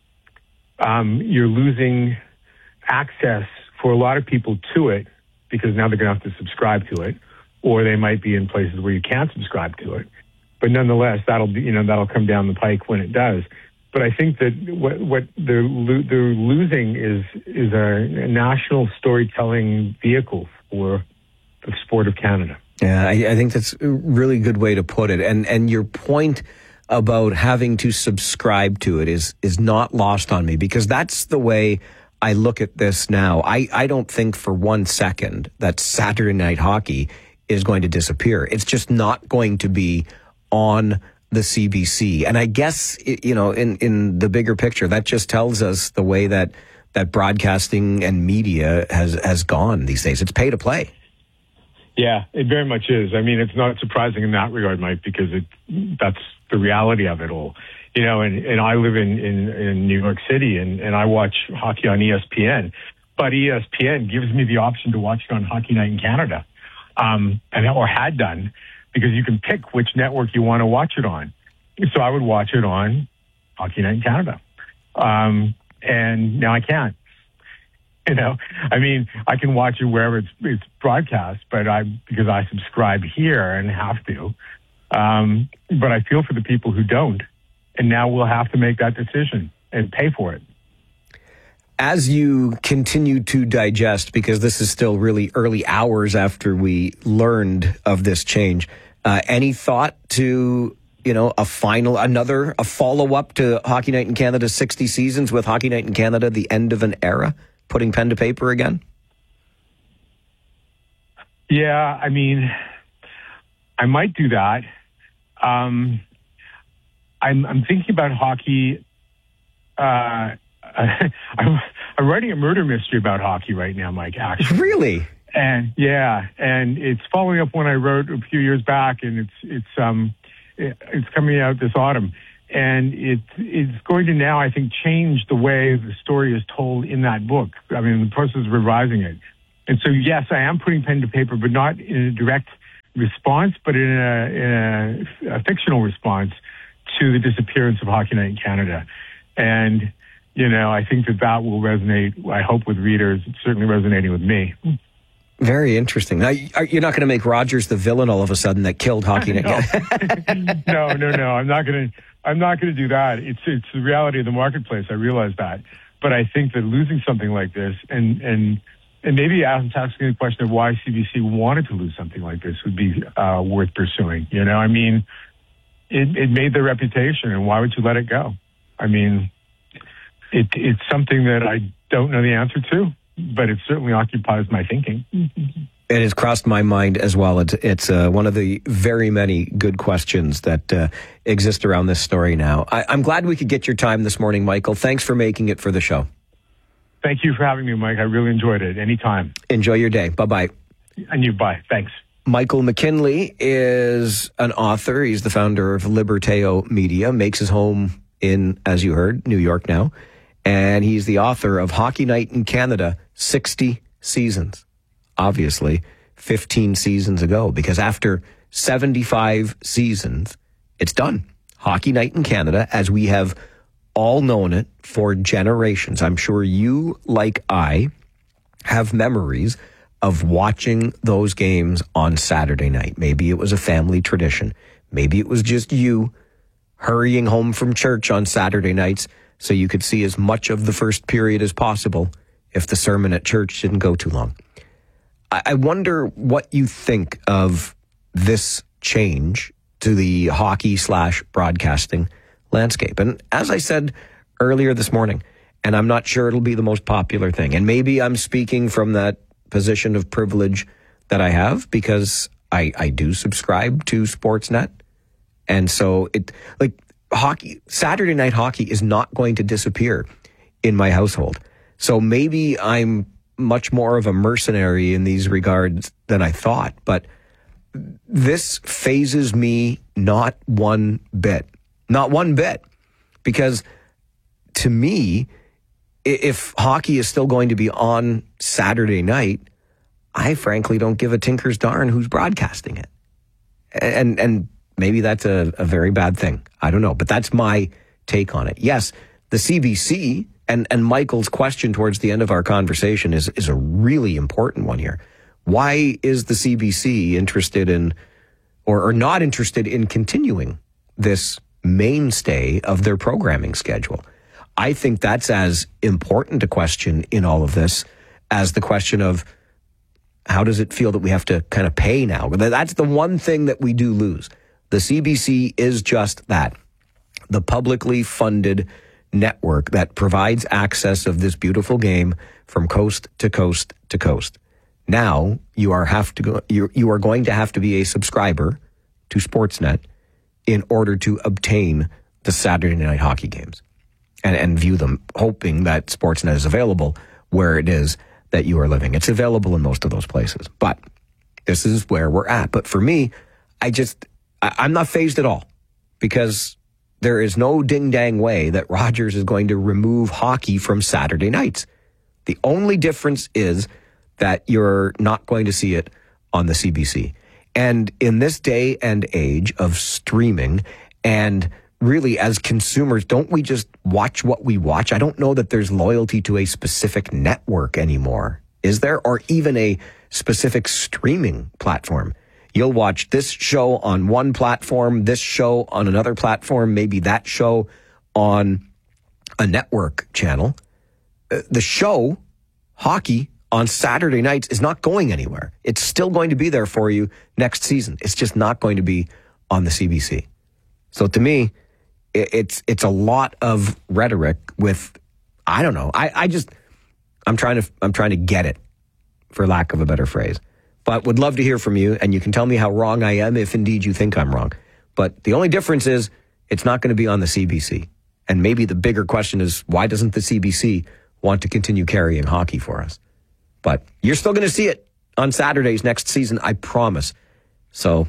Speaker 5: um, you're losing access for a lot of people to it, because now they're going to have to subscribe to it, or they might be in places where you can't subscribe to it. But nonetheless, that'll be, you know, that'll come down the pike when it does. But I think that what what they're, lo- they're losing is is a, a national storytelling vehicle for the sport of Canada.
Speaker 1: Yeah, I, I think that's a really good way to put it. And and your point about having to subscribe to it is is not lost on me, because that's the way I look at this now. I, I don't think for one second that Saturday Night Hockey is going to disappear. It's just not going to be on the C B C. And I guess, you know, in, in the bigger picture, that just tells us the way that, that broadcasting and media has, has gone these days. It's pay to play.
Speaker 5: Yeah, it very much is. I mean, it's not surprising in that regard, Mike, because it that's the reality of it all. You know, and, and I live in, in, in New York City, and, and I watch hockey on E S P N, but E S P N gives me the option to watch it on Hockey Night in Canada, um, and or had done, because you can pick which network you want to watch it on. So I would watch it on Hockey Night in Canada, um, and now I can't. You know, I mean, I can watch it wherever it's, it's broadcast, but I because I subscribe here and have to. Um, but I feel for the people who don't, and now we'll have to make that decision and pay for it.
Speaker 1: As you continue to digest, because this is still really early hours after we learned of this change, uh, any thought to, you know, a final, another, a follow-up to Hockey Night in Canada sixty seasons, with Hockey Night in Canada the end of an era? Putting pen to paper again?
Speaker 5: Yeah, I mean, I might do that. Um, I'm, I'm thinking about hockey. Uh, I'm, I'm writing a murder mystery about hockey right now, Mike, actually.
Speaker 1: Really?
Speaker 5: And yeah, and it's following up one I wrote a few years back, and it's it's um it, it's coming out this autumn. And it, it's going to now, I think, change the way the story is told in that book. I mean, the process of revising it. And so, yes, I am putting pen to paper, but not in a direct response, but in a, in a, a fictional response to the disappearance of Hockey Night in Canada. And, you know, I think that that will resonate, I hope, with readers. It's certainly resonating with me.
Speaker 1: Very interesting. Now, you're not going to make Rogers the villain all of a sudden that killed Hockey Night.
Speaker 5: no, no, no. I'm not going to. I'm not going to do that. It's it's the reality of the marketplace. I realize that, but I think that losing something like this, and and and maybe asking the question of why C B C wanted to lose something like this would be uh, worth pursuing. You know, I mean, it it made their reputation, and why would you let it go? I mean, it it's something that I don't know the answer to, but it certainly occupies my thinking.
Speaker 1: It has crossed my mind as well. It's, it's uh, one of the very many good questions that uh, exist around this story now. I, I'm glad we could get your time this morning, Michael. Thanks for making it for the show.
Speaker 5: Thank you for having me, Mike. I really enjoyed it. Anytime.
Speaker 1: Enjoy your day. Bye-bye.
Speaker 5: And you, bye. Thanks.
Speaker 1: Michael McKinley is an author. He's the founder of Liberteo Media, makes his home in, as you heard, New York now. And he's the author of Hockey Night in Canada, sixty seasons. Obviously, fifteen seasons ago, because after seventy-five seasons, it's done. Hockey Night in Canada, as we have all known it for generations. I'm sure you, like I, have memories of watching those games on Saturday night. Maybe it was a family tradition. Maybe it was just you hurrying home from church on Saturday nights so you could see as much of the first period as possible if the sermon at church didn't go too long. I wonder what you think of this change to the hockey slash broadcasting landscape. And as I said earlier this morning, and I'm not sure it'll be the most popular thing, and maybe I'm speaking from that position of privilege that I have because I, I do subscribe to Sportsnet. And so it like hockey, Saturday night hockey is not going to disappear in my household. So maybe I'm much more of a mercenary in these regards than I thought, but this phases me not one bit, not one bit, because to me, if hockey is still going to be on Saturday night, I frankly don't give a tinker's darn who's broadcasting it. And, and maybe that's a, a very bad thing. I don't know, but that's my take on it. Yes, the C B C And and Michael's question towards the end of our conversation is is a really important one here. Why is the C B C interested in or, or not interested in continuing this mainstay of their programming schedule? I think that's as important a question in all of this as the question of how does it feel that we have to kind of pay now? That's the one thing that we do lose. The C B C is just that, the publicly funded network that provides access of this beautiful game from coast to coast to coast. Now you are have to go, you you are going to have to be a subscriber to Sportsnet in order to obtain the Saturday night hockey games and and view them, hoping that Sportsnet is available where it is that you are living. It's available in most of those places, but this is where we're at. But for me, I just I, I'm not fazed at all because there is no ding-dang way that Rogers is going to remove hockey from Saturday nights. The only difference is that you're not going to see it on the C B C. And in this day and age of streaming, and really as consumers, don't we just watch what we watch? I don't know that there's loyalty to a specific network anymore. Is there? Or even a specific streaming platform? You'll watch this show on one platform, this show on another platform, maybe that show on a network channel. The show, hockey, on Saturday nights is not going anywhere. It's still going to be there for you next season. It's just not going to be on the C B C. So to me, it's it's a lot of rhetoric with, I don't know. I, I just, I'm trying to I'm trying to get it, for lack of a better phrase. But would love to hear from you, and you can tell me how wrong I am if indeed you think I'm wrong. But the only difference is it's not going to be on the C B C. And maybe the bigger question is, why doesn't the C B C want to continue carrying hockey for us? But you're still going to see it on Saturdays next season, I promise. So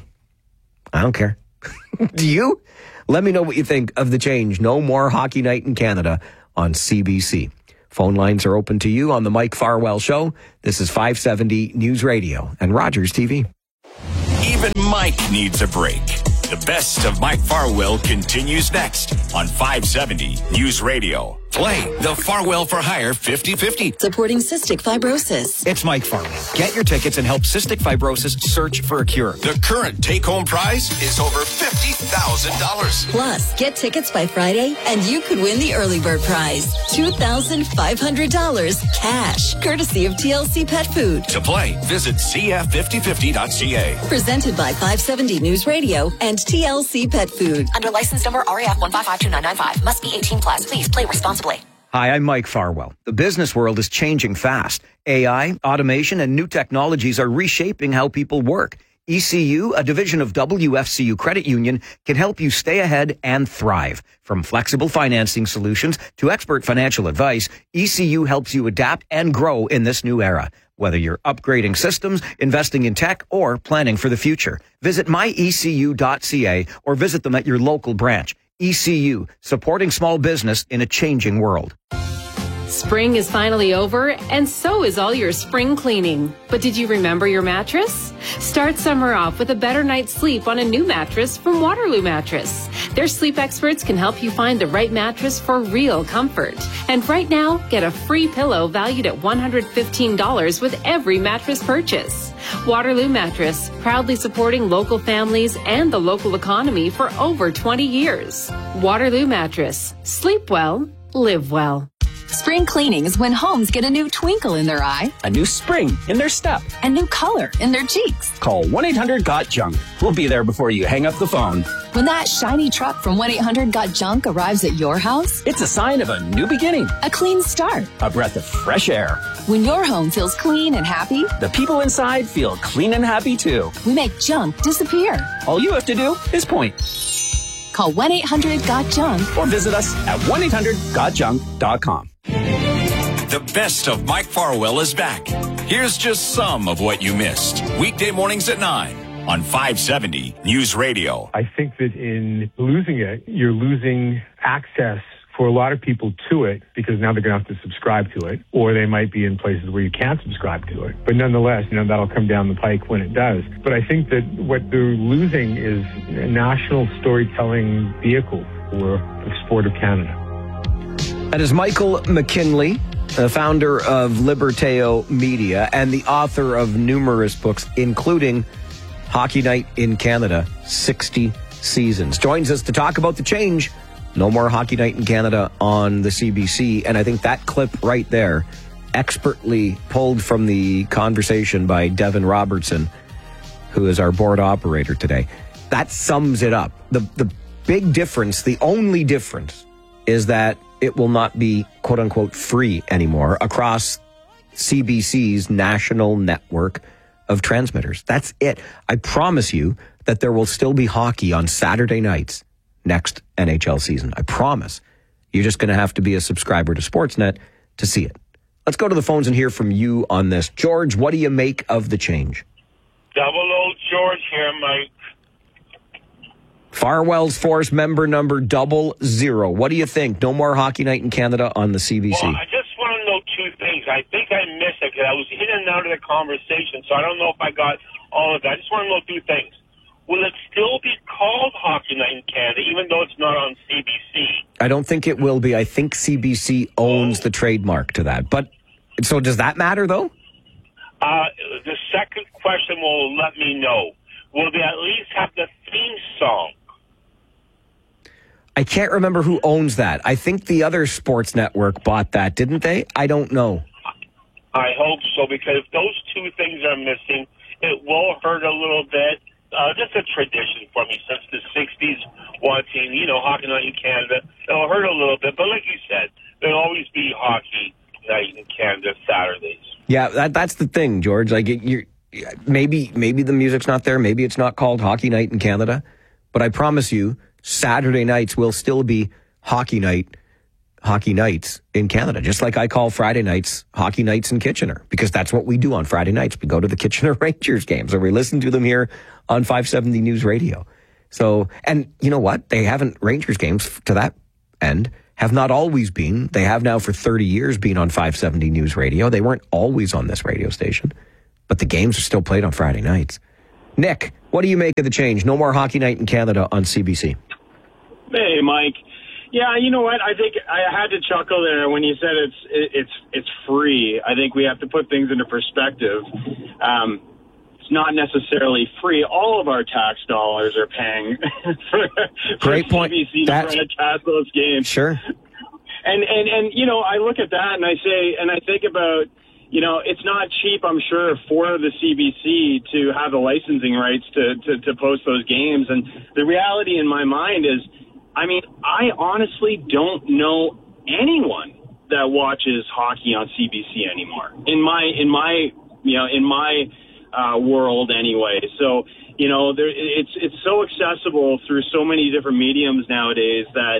Speaker 1: I don't care. Do you? Let me know what you think of the change. No more Hockey Night in Canada on C B C. Phone lines are open to you on the Mike Farwell Show. This is five seventy News Radio and Rogers T V.
Speaker 6: Even Mike needs a break. The best of Mike Farwell continues next on five seventy News Radio. Play the Farwell for Hire fifty fifty.
Speaker 7: Supporting cystic fibrosis.
Speaker 9: It's Mike Farwell. Get your tickets and help cystic fibrosis search for a cure.
Speaker 6: The current take-home prize is over fifty thousand dollars.
Speaker 7: Plus, get tickets by Friday and you could win the early bird prize. two thousand five hundred dollars cash, courtesy of T L C Pet Food.
Speaker 6: To play, visit c f fifty fifty dot c a.
Speaker 7: Presented by five seventy News Radio and T L C Pet Food.
Speaker 10: Under license number R A F one five five two nine nine five. Must be eighteen plus. Please play responsibly.
Speaker 1: Hi, I'm Mike Farwell. The business world is changing fast. A I, automation, and new technologies are reshaping how people work. E C U, a division of W F C U Credit Union, can help you stay ahead and thrive. From flexible financing solutions to expert financial advice, E C U helps you adapt and grow in this new era. Whether you're upgrading systems, investing in tech, or planning for the future, visit my e c u dot c a or visit them at your local branch. E C U, supporting small business in a changing world.
Speaker 11: Spring is finally over, and so is all your spring cleaning. But did you remember your mattress? Start summer off with a better night's sleep on a new mattress from Waterloo Mattress. Their sleep experts can help you find the right mattress for real comfort. And right now, get a free pillow valued at one hundred fifteen dollars with every mattress purchase. Waterloo Mattress, proudly supporting local families and the local economy for over twenty years. Waterloo Mattress. Sleep well, live well.
Speaker 25: Spring cleaning is when homes get a new twinkle in their eye,
Speaker 9: a new spring in their step,
Speaker 25: and new color in their cheeks.
Speaker 9: Call one eight hundred got junk. We'll be there before you hang up the phone.
Speaker 25: When that shiny truck from one eight hundred got junk arrives at your house,
Speaker 9: it's a sign of a new beginning,
Speaker 25: a clean start,
Speaker 9: a breath of fresh air.
Speaker 25: When your home feels clean and happy,
Speaker 9: the people inside feel clean and happy too.
Speaker 25: We make junk disappear.
Speaker 9: All you have to do is point.
Speaker 25: Call one eight hundred got junk
Speaker 9: or visit us at one eight hundred got junk dot com.
Speaker 6: The best of Mike Farwell is back. Here's just some of what you missed. Weekday mornings at nine on five seventy News Radio.
Speaker 5: I think that in losing it, you're losing access for a lot of people to it because now they're going to have to subscribe to it, or they might be in places where you can't subscribe to it. But nonetheless, you know, that'll come down the pike when it does. But I think that what they're losing is a national storytelling vehicle for the sport of Canada.
Speaker 1: That is Michael McKinley, the founder of Liberteo Media and the author of numerous books, including Hockey Night in Canada, sixty seasons. Joins us to talk about the change. No more Hockey Night in Canada on the C B C. And I think that clip right there, expertly pulled from the conversation by Devin Robertson, who is our board operator today, that sums it up. The, the big difference, the only difference, is that it will not be, quote unquote, free anymore across C B C's national network of transmitters. That's it. I promise you that there will still be hockey on Saturday nights next N H L season. I promise. You're just going to have to be a subscriber to Sportsnet to see it. Let's go to the phones and hear from you on this. George, what do you make of the change?
Speaker 26: Double O George here, Mike.
Speaker 1: Farwell's Force member number double zero. What do you think? No more Hockey Night in Canada on the C B C.
Speaker 26: Well, I just want to know two things. I think I missed it because I was in and out of the conversation, so I don't know if I got all of that. I just want to know two things. Will it still be called Hockey Night in Canada, even though it's not on C B C?
Speaker 1: I don't think it will be. I think C B C owns oh. the trademark to that. But so does that matter, though?
Speaker 26: Uh, the second question will let me know. Will they at least have the theme song?
Speaker 1: I can't remember who owns that. I think the other sports network bought that, didn't they? I don't know.
Speaker 26: I hope so, because if those two things are missing, it will hurt a little bit. Uh, just a tradition for me since the sixties, watching, you know, Hockey Night in Canada. It'll hurt a little bit, but like you said, there'll always be Hockey Night in Canada Saturdays.
Speaker 1: Yeah, that, that's the thing, George. Like, you're, maybe maybe the music's not there. Maybe it's not called Hockey Night in Canada. But I promise you, Saturday nights will still be Hockey Night, Hockey Nights in Canada. Just like I call Friday nights Hockey Nights in Kitchener, because that's what we do on Friday nights. We go to the Kitchener Rangers games, or we listen to them here on five seventy News Radio. So, and you know what? They haven't, Rangers games to that end have not always been. They have now for thirty years been on five seventy News Radio. They weren't always on this radio station, but the games are still played on Friday nights. Nick, what do you make of the change? No more Hockey Night in Canada on C B C.
Speaker 12: Hey, Mike. Yeah, you know what? I think I had to chuckle there when you said it's it's it's free. I think we have to put things into perspective. Um, it's not necessarily free. All of our tax dollars are paying for,
Speaker 1: Great
Speaker 12: for
Speaker 1: point.
Speaker 12: C B C to
Speaker 1: That's,
Speaker 12: broadcast those games.
Speaker 1: Sure.
Speaker 12: And and and you know, I look at that and I say, and I think about, you know, it's not cheap, I'm sure, for the C B C to have the licensing rights to, to, to post those games. And the reality in my mind is, I mean, I honestly don't know anyone that watches hockey on C B C anymore. In my, in my, you know, in my uh, world anyway. So, you know, there, it's it's so accessible through so many different mediums nowadays that,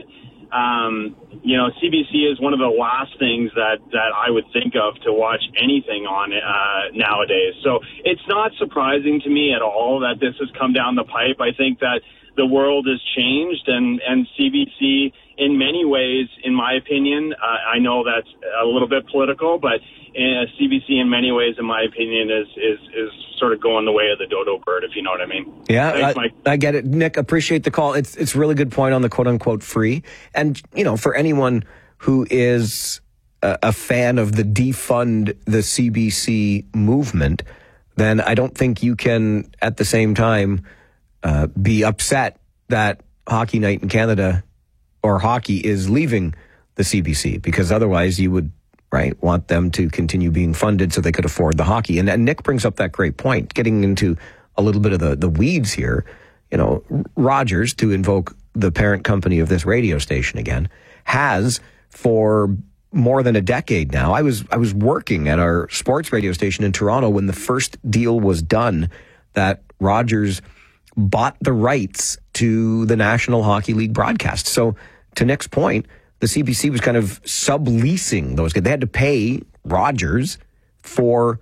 Speaker 12: um, you know, C B C is one of the last things that, that I would think of to watch anything on uh, nowadays. So it's not surprising to me at all that this has come down the pipe. I think that the world has changed, and, and C B C, in many ways, in my opinion, uh, I know that's a little bit political, but uh, C B C, in many ways, in my opinion, is, is is sort of going the way of the dodo bird, if you know what I mean.
Speaker 1: Yeah,
Speaker 12: Thanks,
Speaker 1: I,
Speaker 12: Mike.
Speaker 1: I get it. Nick, appreciate the call. It's it's a really good point on the quote-unquote free. And, you know, for anyone who is a, a fan of the defund the C B C movement, then I don't think you can, at the same time, Uh, be upset that Hockey Night in Canada or hockey is leaving the C B C, because otherwise you would, right, want them to continue being funded so they could afford the hockey. And, and Nick brings up that great point, getting into a little bit of the, the weeds here. You know, Rogers, to invoke the parent company of this radio station again, has for more than a decade now. I was I was working at our sports radio station in Toronto when the first deal was done that Rogers bought the rights to the National Hockey League broadcast. So to Nick's point, the C B C was kind of subleasing those. They had to pay Rogers for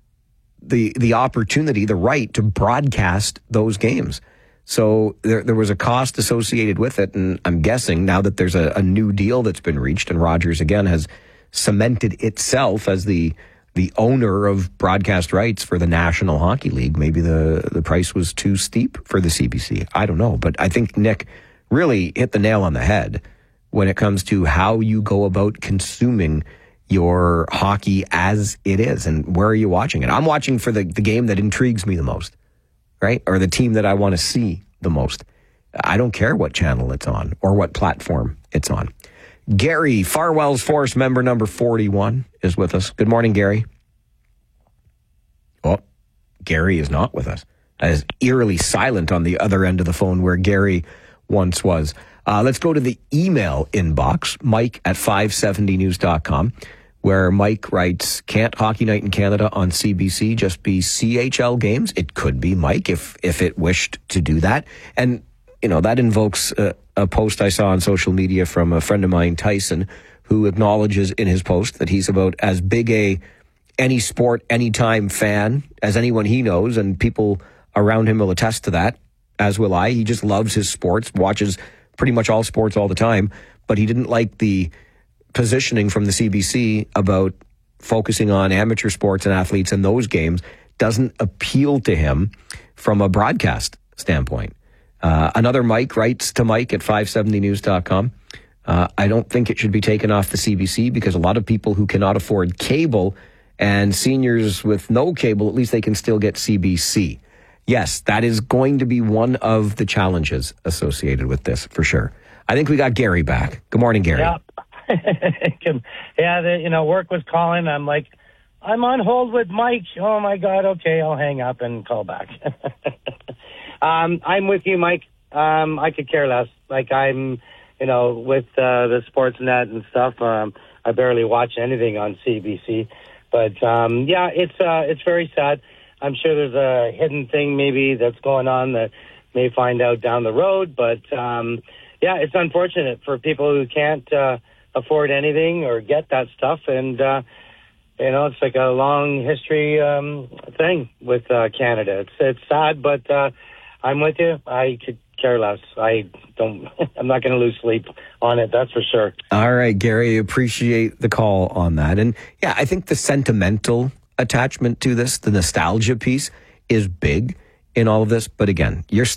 Speaker 1: the the opportunity, the right to broadcast those games. So there there was a cost associated with it, and I'm guessing now that there's a, a new deal that's been reached, and Rogers again has cemented itself as the the owner of broadcast rights for the National Hockey League. Maybe the, the price was too steep for the C B C. I don't know. But I think Nick really hit the nail on the head when it comes to how you go about consuming your hockey as it is. And where are you watching it? I'm watching for the, the game that intrigues me the most, right? Or the team that I want to see the most. I don't care what channel it's on or what platform it's on. Gary, Farwell's Force member number forty-one, is with us. Good morning, Gary. Oh, Gary is not with us. That is eerily silent on the other end of the phone where Gary once was. Uh, let's go to the email inbox, Mike at five seventy news dot com, where Mike writes, can't Hockey Night in Canada on C B C just be C H L games? It could be, Mike, if if it wished to do that. And, you know, that invokes uh, a post I saw on social media from a friend of mine, Tyson, who acknowledges in his post that he's about as big a any sport, anytime fan as anyone he knows, and people around him will attest to that, as will I. He just loves his sports, watches pretty much all sports all the time, but he didn't like the positioning from the C B C about focusing on amateur sports and athletes in those games. Doesn't appeal to him from a broadcast standpoint. Uh, another Mike writes to Mike at five seventy news dot com. Uh, I don't think it should be taken off the C B C because a lot of people who cannot afford cable and seniors with no cable, at least they can still get C B C. Yes, that is going to be one of the challenges associated with this, for sure. I think we got Gary back. Good morning, Gary.
Speaker 13: Yeah, yeah the, you know, work was calling. I'm like, I'm on hold with Mike. Oh, my God. Okay, I'll hang up and call back. um, I'm with you, Mike. Um, I could care less. Like, I'm, you know, with uh, the Sportsnet and stuff, um, I barely watch anything on C B C. But, um, yeah, it's uh, it's very sad. I'm sure there's a hidden thing maybe that's going on that may find out down the road. But, um, yeah, it's unfortunate for people who can't uh, afford anything or get that stuff. And, uh, you know, it's like a long history um, thing with uh, Canada. It's it's sad, but uh, I'm with you. I could care less. I don't, I'm not going to lose sleep on it, that's for sure.
Speaker 1: All right, Gary, appreciate the call on that. And, yeah, I think the sentimental attachment to this, the nostalgia piece, is big in all of this. But again, you're